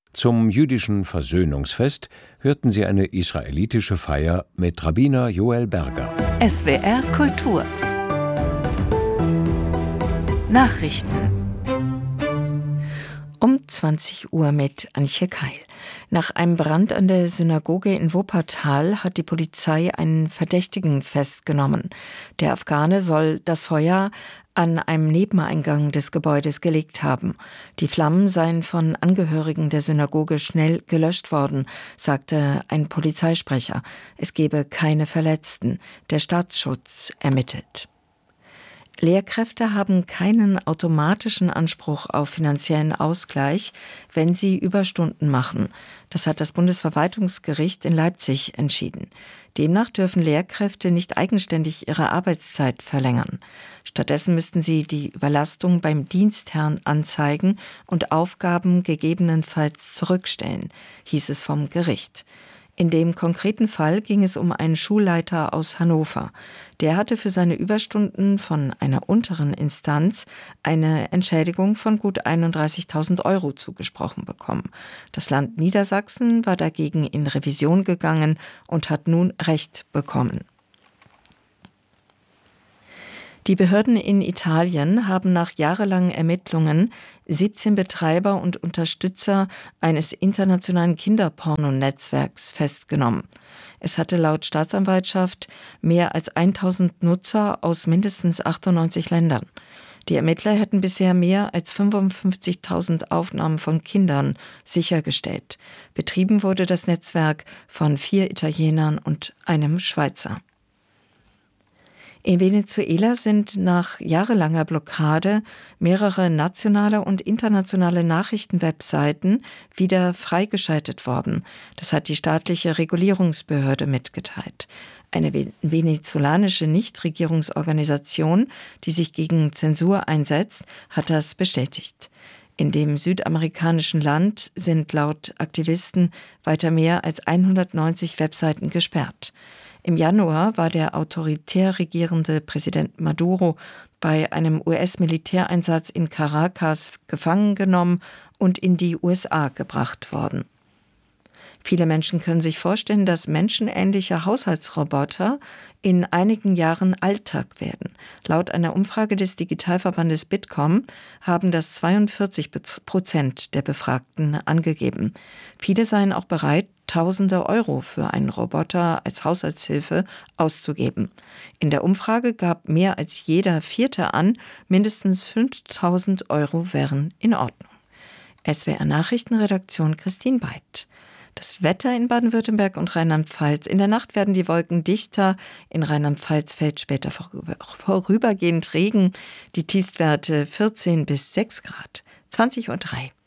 Zum jüdischen Versöhnungsfest hörten Sie eine israelitische Feier mit Rabbiner Joel Berger. SWR Kultur Nachrichten um 20 Uhr mit Antje Keil. Nach einem Brand an der Synagoge in Wuppertal hat die Polizei einen Verdächtigen festgenommen. Der Afghane soll das Feuer an einem Nebeneingang des Gebäudes gelegt haben. Die Flammen seien von Angehörigen der Synagoge schnell gelöscht worden, sagte ein Polizeisprecher. Es gebe keine Verletzten. Der Staatsschutz ermittelt. Lehrkräfte haben keinen automatischen Anspruch auf finanziellen Ausgleich, wenn sie Überstunden machen. Das hat das Bundesverwaltungsgericht in Leipzig entschieden. Demnach dürfen Lehrkräfte nicht eigenständig ihre Arbeitszeit verlängern. Stattdessen müssten sie die Überlastung beim Dienstherrn anzeigen und Aufgaben gegebenenfalls zurückstellen, hieß es vom Gericht. In dem konkreten Fall ging es um einen Schulleiter aus Hannover. Der hatte für seine Überstunden von einer unteren Instanz eine Entschädigung von gut 31.000 € zugesprochen bekommen. Das Land Niedersachsen war dagegen in Revision gegangen und hat nun Recht bekommen. Die Behörden in Italien haben nach jahrelangen Ermittlungen 17 Betreiber und Unterstützer eines internationalen Kinderpornonetzwerks festgenommen. Es hatte laut Staatsanwaltschaft mehr als 1000 Nutzer aus mindestens 98 Ländern. Die Ermittler hätten bisher mehr als 55.000 Aufnahmen von Kindern sichergestellt. Betrieben wurde das Netzwerk von 4 Italienern und einem Schweizer. In Venezuela sind nach jahrelanger Blockade mehrere nationale und internationale Nachrichtenwebseiten wieder freigeschaltet worden. Das hat die staatliche Regulierungsbehörde mitgeteilt. Eine venezolanische Nichtregierungsorganisation, die sich gegen Zensur einsetzt, hat das bestätigt. In dem südamerikanischen Land sind laut Aktivisten weiter mehr als 190 Webseiten gesperrt. Im Januar war der autoritär regierende Präsident Maduro bei einem US-Militäreinsatz in Caracas gefangen genommen und in die USA gebracht worden. Viele Menschen können sich vorstellen, dass menschenähnliche Haushaltsroboter in einigen Jahren Alltag werden. Laut einer Umfrage des Digitalverbandes Bitkom haben das 42% der Befragten angegeben. Viele seien auch bereit, Tausende Euro für einen Roboter als Haushaltshilfe auszugeben. In der Umfrage gab mehr als jeder Vierte an, mindestens 5.000 € wären in Ordnung. SWR Nachrichtenredaktion Christine Beit. Das Wetter in Baden-Württemberg und Rheinland-Pfalz. In der Nacht werden die Wolken dichter. In Rheinland-Pfalz fällt später vorübergehend Regen. Die Tiefstwerte 14 bis 6 Grad. 20:03 Uhr.